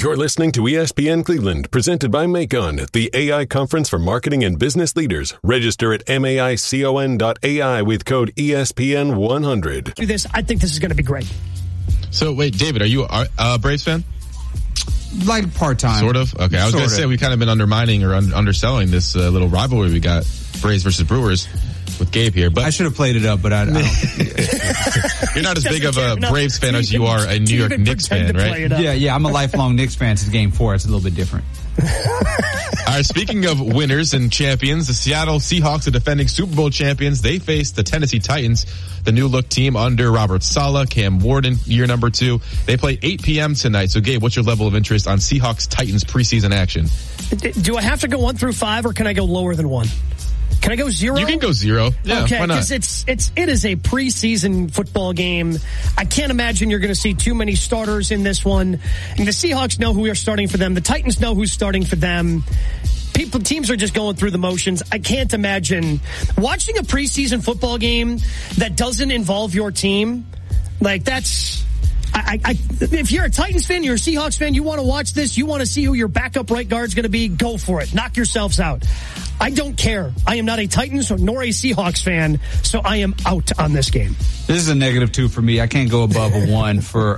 You're listening to ESPN Cleveland, presented by Macon, the AI conference for marketing and business leaders. Register at maicon.ai with code ESPN100. Do this. I think this is going to be great. So, wait, David, are you a Braves fan? Like part-time. Sort of? Okay, I was going to say, we've kind of been undermining or underselling this little rivalry we got, Braves versus Brewers, with Gabe here. But I should have played it up, but I don't. You're not as big of a Braves fan as you are a New York Knicks fan, right? Yeah, I'm a lifelong Knicks fan since Game 4. It's a little bit different. All right, speaking of winners and champions, the Seattle Seahawks, the defending Super Bowl champions, they face the Tennessee Titans, the new-look team under Robert Saleh, Cam Warden, year number 2. They play 8 p.m. tonight. So, Gabe, what's your level of interest on Seahawks-Titans preseason action? Do I have to go 1 through 5, or can I go lower than 1? Can I go 0? You can go 0. Yeah, okay, why not? Because it is a preseason football game. I can't imagine you're going to see too many starters in this one. And the Seahawks know who are starting for them. The Titans know who's starting for them. Teams are just going through the motions. I can't imagine watching a preseason football game that doesn't involve your team. Like, that's... if you're a Titans fan, you're a Seahawks fan, you want to watch this, you want to see who your backup right guard's going to be, go for it. Knock yourselves out. I don't care. I am not a Titans nor a Seahawks fan, so I am out on this game. This is a -2 for me. I can't go above a 1 for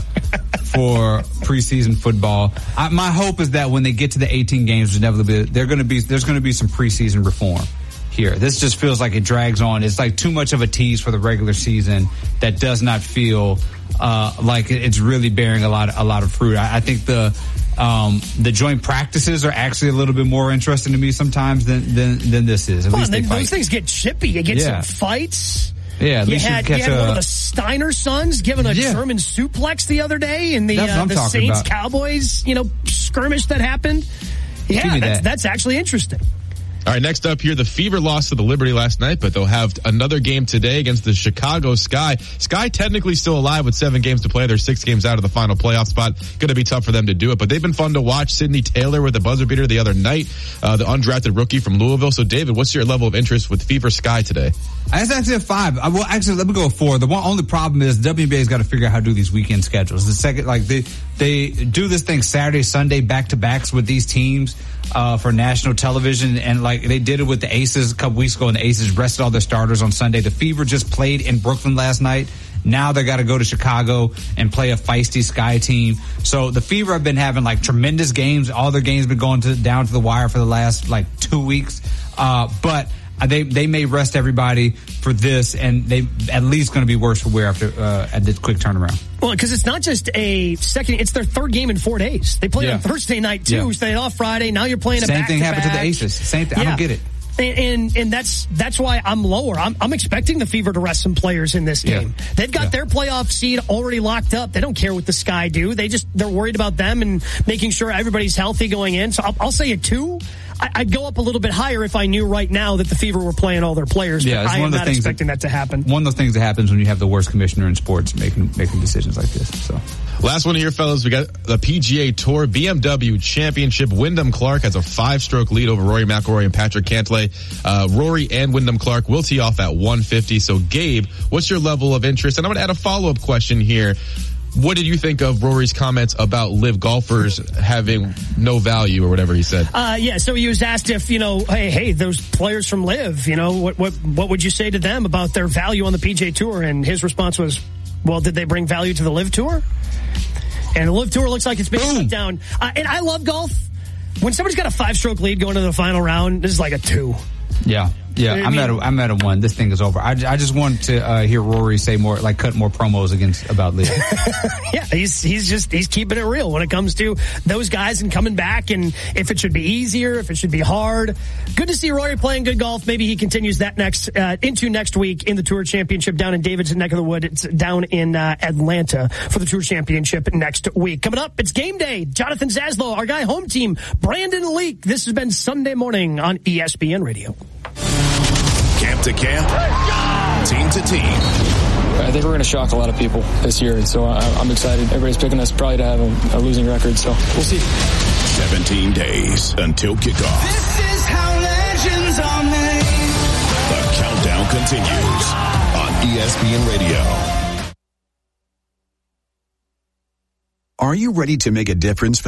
preseason football. My hope is that when they get to the 18 games, there's going to be some preseason reform here. This just feels like it drags on. It's like too much of a tease for the regular season that does not feel like it's really bearing a lot of fruit. I think the joint practices are actually a little bit more interesting to me sometimes than this is. At least those things get chippy. You get some fights. Yeah, at least you had one of the Steiner sons giving a German suplex the other day in the Saints-Cowboys, skirmish that happened. Yeah, that's actually interesting. All right, next up here, the Fever lost to the Liberty last night, but they'll have another game today against the Chicago Sky. Sky technically still alive with 7 games to play. They're 6 games out of the final playoff spot. Going to be tough for them to do it, but they've been fun to watch. Sidney Taylor with a buzzer beater the other night, the undrafted rookie from Louisville. So, David, what's your level of interest with Fever Sky today? It's actually a 5. Well, actually, let me go a 4. The only problem is WNBA's got to figure out how to do these weekend schedules. The second, they do this thing Saturday, Sunday, back-to-backs with these teams for national television, and they did it with the Aces a couple weeks ago, and the Aces rested all their starters on Sunday. The Fever just played in Brooklyn last night. Now they got to go to Chicago and play a feisty Sky team. So the Fever have been having tremendous games. All their games have been going down to the wire for the last 2 weeks. But they may rest everybody for this, and they at least going to be worse for wear after at this quick turnaround. Well, because it's not just it's their 3rd game in 4 days. They played on Thursday night too. Yeah. Stayed off Friday. Now you're playing Same thing happened to the Aces. Same thing. I don't get it. And that's why I'm lower. I'm expecting the Fever to rest some players in this game. Yeah. They've got their playoff seed already locked up. They don't care what the Sky do. They're worried about them and making sure everybody's healthy going in. So I'll say a 2. I'd go up a little bit higher if I knew right now that the Fever were playing all their players. Yeah, but I am not expecting that to happen. One of the things that happens when you have the worst commissioner in sports making decisions like this. So. Last one here, fellas. We got the PGA Tour BMW Championship. Wyndham Clark has a 5-stroke lead over Rory McIlroy and Patrick Cantlay. Rory and Wyndham Clark will tee off at 150. So, Gabe, what's your level of interest? And I'm going to add a follow-up question here. What did you think of Rory's comments about live golfers having no value or whatever he said? So he was asked if, hey, those players from live, what would you say to them about their value on the PGA Tour? And his response was, well, did they bring value to the live tour? And the live tour looks like it's been shut down. And I love golf. When somebody's got a 5-stroke lead going to the final round, this is like a 2. Yeah. Yeah, I'm at a 1. This thing is over. I just want to hear Rory say more, cut more promos about Lee. Yeah, he's keeping it real when it comes to those guys and coming back, and if it should be easier, if it should be hard. Good to see Rory playing good golf. Maybe he continues that into next week in the Tour Championship down in David's neck of the wood. It's down in Atlanta for the Tour Championship next week. Coming up, it's game day. Jonathan Zaslow, our guy home team, Brandon Leak. This has been Sunday morning on ESPN Radio. Camp to camp, team to team. I think we're going to shock a lot of people this year, and so I'm excited. Everybody's picking us probably to have a losing record, so we'll see. 17 days until kickoff. This is how legends are made. The countdown continues on ESPN Radio. Are you ready to make a difference for